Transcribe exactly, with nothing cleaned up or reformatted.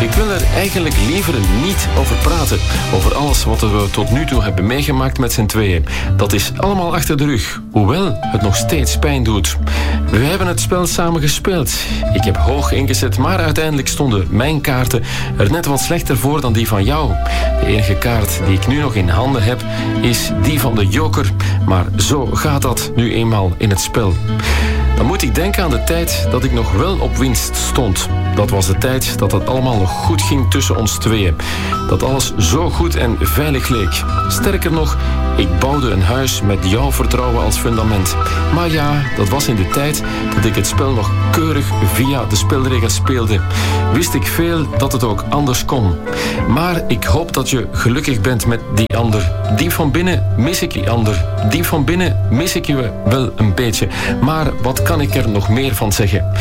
Ik wil er eigenlijk liever niet over praten. Over alles wat we tot nu toe hebben meegemaakt met z'n tweeën. Dat is allemaal achter de rug. Hoewel het nog steeds pijn doet. We hebben het spel samen gespeeld. Ik heb hoog ingezet, maar uiteindelijk stonden mijn kaarten er net wat slechter voor dan die van jou. De enige kaart die ik nu nog in handen heb, is die van de joker. Maar zo gaat dat nu eenmaal in het spel. Dan moet ik denken aan de tijd dat ik nog wel op winst stond. Dat was de tijd dat het allemaal nog goed ging tussen ons tweeën. Dat alles zo goed en veilig leek. Sterker nog, ik bouwde een huis met jouw vertrouwen als fundament. Maar ja, dat was in de tijd dat ik het spel nog keurig via de spelregels speelde. Wist ik veel dat het ook anders kon. Maar ik hoop dat je gelukkig bent met die ander. Diep van binnen mis ik die ander. Diep van binnen mis ik je wel een beetje. Maar wat kan ik er nog meer van zeggen?